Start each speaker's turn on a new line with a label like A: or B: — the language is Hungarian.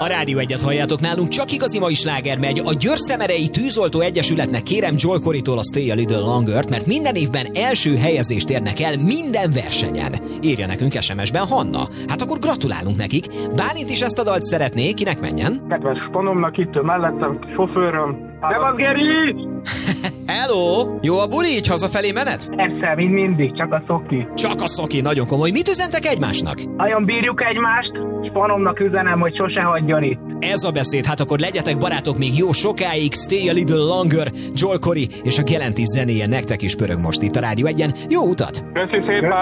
A: A Rádió Egyet halljátok, nálunk csak igazi mai sláger megy. A Győr-Szemerei Tűzoltó Egyesületnek kérem Joel Corrytól a Stay a Little Longer-t, mert minden évben első helyezést érnek el minden versenyen. Írja nekünk SMS-ben Hanna. Hát akkor gratulálunk nekik. Bálint is ezt a dalt szeretné, kinek menjen?
B: Kedves panomnak itt mellettem, sofőröm. Szevasz, Geri!
A: Hello! Jó a buli, így hazafelé menet?
B: Persze, mint mindig, csak a szoki.
A: Csak a szoki, nagyon komoly. Mit üzentek egymásnak?
B: Nagyon bírjuk egymást, és panomnak üzenem, hogy sose hagyjon itt.
A: Ez a beszéd, hát akkor legyetek barátok még jó sokáig. Stay a Little Longer, Joel Corry és a Galantis zenéje nektek is pörög most itt a Rádió Egyen. Jó utat!
B: Köszi szépen!